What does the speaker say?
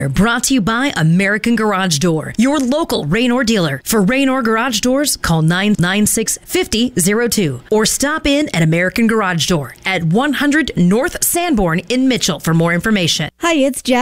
Brought to you by American Garage Door, your local Raynor dealer. For Raynor Garage Doors, call 996-5002 or stop in at American Garage Door at 100 North Sanborn in Mitchell for more information. Hi, it's Jess.